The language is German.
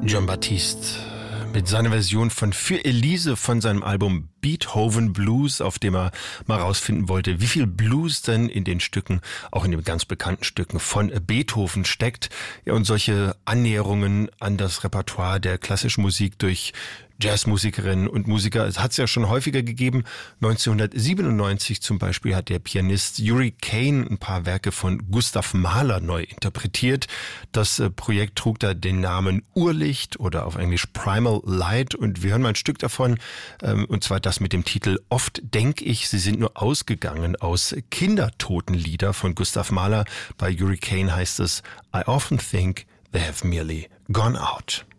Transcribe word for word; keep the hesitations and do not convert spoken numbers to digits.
Jon Batiste mit seiner Version von Für Elise von seinem Album Beethoven Blues, auf dem er mal rausfinden wollte, wie viel Blues denn in den Stücken, auch in den ganz bekannten Stücken von Beethoven steckt. Ja, und solche Annäherungen an das Repertoire der klassischen Musik durch Jazzmusikerinnen und Musiker, es hat es ja schon häufiger gegeben. neunzehnhundertsiebenundneunzig zum Beispiel hat der Pianist Yuri Kane ein paar Werke von Gustav Mahler neu interpretiert. Das äh, Projekt trug da den Namen Urlicht oder auf Englisch Primal Light, und wir hören mal ein Stück davon, ähm, und zwar das mit dem Titel Oft denk ich, sie sind nur ausgegangen, aus Kindertotenlieder von Gustav Mahler. Bei Yuri Kane heißt es I often think they have merely gone out.